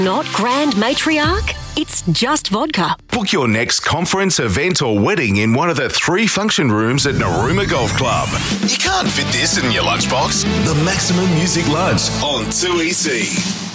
Not Grand Matriarch? It's just vodka. Book your next conference, event or wedding in one of the 3 function rooms at Narooma Golf Club. You can't fit this in your lunchbox. The Maximum Music Lunch on 2EC.